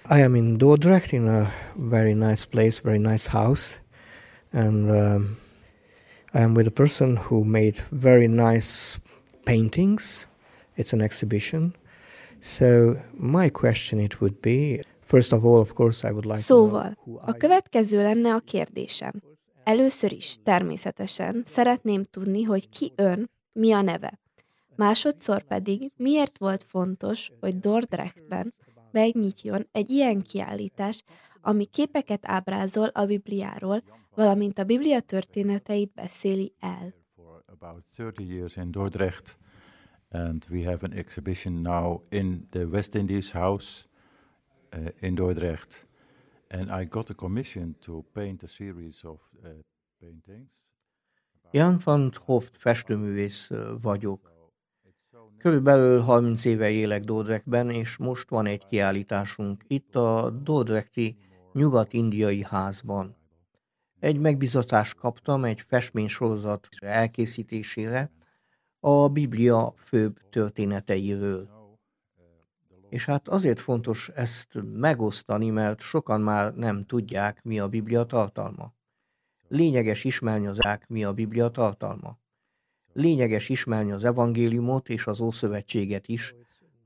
I am in Dordrecht in a very nice place, very nice house, and I am with a person who made very nice paintings. It's an exhibition. So my question it would be, first of all, of course, I would like to know Szóval, who a are you? következő lenne a kérdésem. Először is, természetesen, szeretném tudni, hogy ki ön, mi a neve. Másodszor pedig, miért volt fontos, hogy Dordrechtben megnyitjon egy ilyen kiállítás, ami képeket ábrázol a Bibliáról, valamint a Biblia történeteit beszéli el. For about 30 years in Dordrecht, and we have an exhibition now in the West Indies House in Dordrecht. And I got a commission to paint a series of paintings. Jan van 't Hoft festőművész vagyok. Körülbelül 30 éve élek Dordrechtben, és most van egy kiállításunk itt a Dordrechti Nyugat-Indiai Házban. Egy megbízatást kaptam egy festménysorozat elkészítésére a Biblia főbb történeteiről. És hát azért fontos ezt megosztani, mert sokan már nem tudják, mi a Biblia tartalma. Lényeges ismerni mi a Biblia tartalma. Lényeges ismerni az evangéliumot és az Ószövetséget is,